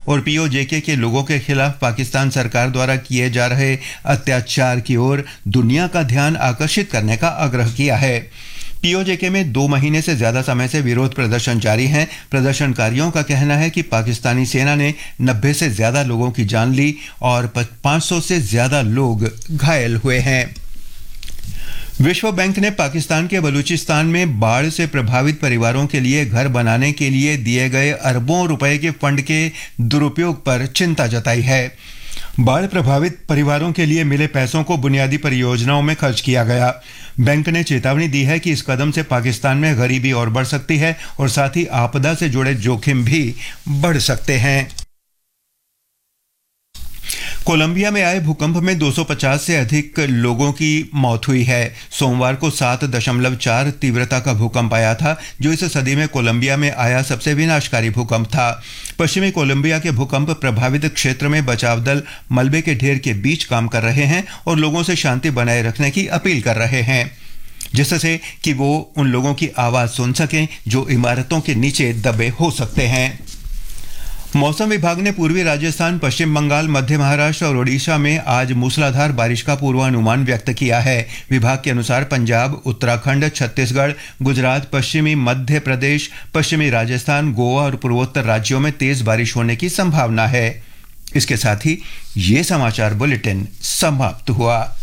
और पीओजेके के लोगों के खिलाफ पाकिस्तान सरकार द्वारा किए जा रहे अत्याचार की ओर दुनिया का ध्यान आकर्षित करने का आग्रह किया है। पीओजेके में 2 महीने से ज्यादा समय से विरोध प्रदर्शन जारी हैं। प्रदर्शनकारियों का कहना है कि पाकिस्तानी सेना ने 90 से ज्यादा लोगों की जान ली और 500 से ज्यादा लोग घायल हुए हैं। विश्व बैंक ने पाकिस्तान के बलूचिस्तान में बाढ़ से प्रभावित परिवारों के लिए घर बनाने के लिए दिए गए अरबों रुपए के फंड के दुरुपयोग पर चिंता जताई है। बाढ़ प्रभावित परिवारों के लिए मिले पैसों को बुनियादी परियोजनाओं में खर्च किया गया। बैंक ने चेतावनी दी है कि इस कदम से पाकिस्तान में गरीबी और बढ़ सकती है और साथ ही आपदा से जुड़े जोखिम भी बढ़ सकते हैं। कोलंबिया में आए भूकंप में 250 से अधिक लोगों की मौत हुई है। सोमवार को 7.4 तीव्रता का भूकंप आया था, जो इस सदी में कोलंबिया में आया सबसे विनाशकारी भूकंप था। पश्चिमी कोलंबिया के भूकंप प्रभावित क्षेत्र में बचाव दल मलबे के ढेर के बीच काम कर रहे हैं और लोगों से शांति बनाए रखने की अपील कर रहे हैं, जिससे कि वो उन लोगों की आवाज सुन सकें जो इमारतों के नीचे दबे हो सकते हैं। मौसम विभाग ने पूर्वी राजस्थान, पश्चिम बंगाल, मध्य महाराष्ट्र और ओडिशा में आज मूसलाधार बारिश का पूर्वानुमान व्यक्त किया है। विभाग के अनुसार पंजाब, उत्तराखंड, छत्तीसगढ़, गुजरात, पश्चिमी मध्य प्रदेश, पश्चिमी राजस्थान, गोवा और पूर्वोत्तर राज्यों में तेज बारिश होने की संभावना है। इसके साथ ही ये समाचार बुलेटिन समाप्त हुआ।